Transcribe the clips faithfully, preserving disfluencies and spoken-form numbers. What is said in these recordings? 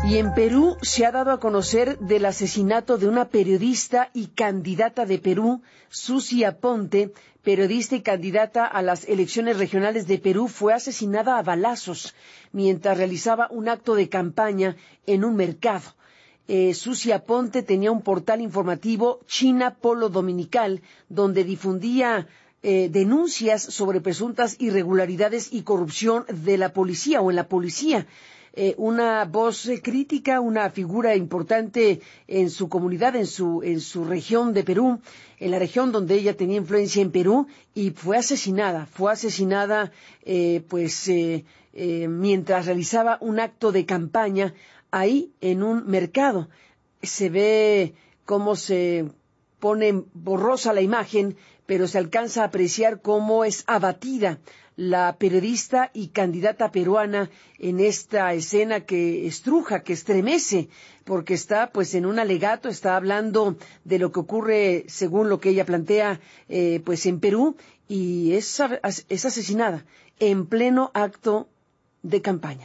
Y en Perú se ha dado a conocer del asesinato de una periodista y candidata de Perú, Susi Aponte, periodista y candidata a las elecciones regionales de Perú, fue asesinada a balazos mientras realizaba un acto de campaña en un mercado. Eh, Susi Aponte tenía un portal informativo, China Polo Dominical, donde difundía eh, denuncias sobre presuntas irregularidades y corrupción de la policía o en la policía. Eh, una voz eh, crítica, una figura importante en su comunidad, en su, en su región de Perú, en la región donde ella tenía influencia en Perú, y fue asesinada, fue asesinada eh, pues eh, eh, mientras realizaba un acto de campaña ahí en un mercado. Se ve cómo se pone borrosa la imagen, pero se alcanza a apreciar cómo es abatida la periodista y candidata peruana en esta escena que estruja, que estremece, porque está pues en un alegato, está hablando de lo que ocurre según lo que ella plantea eh, pues en Perú, y es, es asesinada en pleno acto de campaña.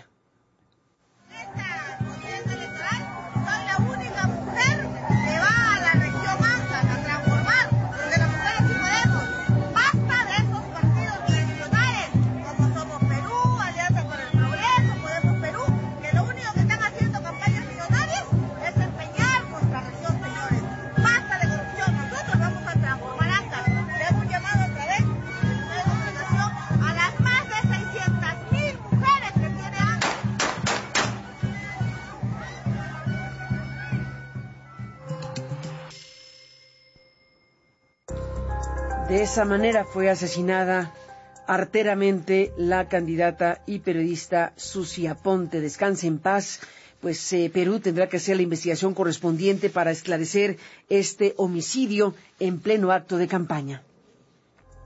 De esa manera fue asesinada arteramente la candidata y periodista Susi Aponte. Descanse en paz. Pues eh, Perú tendrá que hacer la investigación correspondiente para esclarecer este homicidio en pleno acto de campaña.